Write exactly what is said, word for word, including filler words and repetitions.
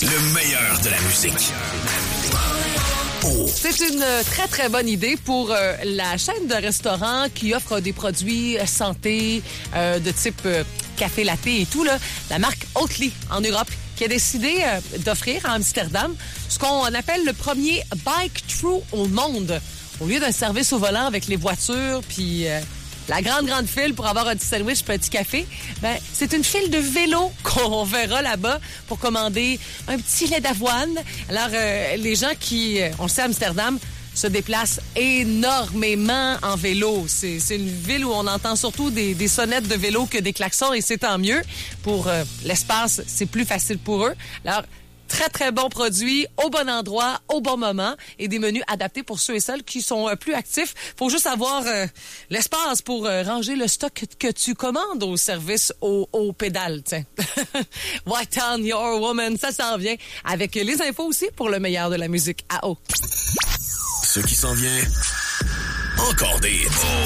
Le meilleur de la musique. Oh. C'est une très, très bonne idée pour euh, la chaîne de restaurants qui offre des produits santé euh, de type euh, café latte et tout, là, la marque Oatly en Europe, qui a décidé euh, d'offrir à Amsterdam ce qu'on appelle le premier bike-through au monde. Au lieu d'un service au volant avec les voitures, puis euh, la grande, grande file pour avoir un petit sandwich, un petit café, ben, c'est une file de vélo qu'on verra là-bas pour commander un petit lait d'avoine. Alors, euh, les gens qui, on le sait, à Amsterdam, se déplacent énormément en vélo. C'est, c'est une ville où on entend surtout des, des sonnettes de vélo que des klaxons, et c'est tant mieux. Pour euh, l'espace, c'est plus facile pour eux. Alors, très, très bons produits, au bon endroit, au bon moment, et des menus adaptés pour ceux et celles qui sont euh, plus actifs. Faut juste avoir euh, l'espace pour euh, ranger le stock que tu commandes au service au, au pédale, tiens. White Town, Your Woman, ça s'en vient. Avec les infos aussi pour le meilleur de la musique à eau. Ce qui s'en vient, encore des hits.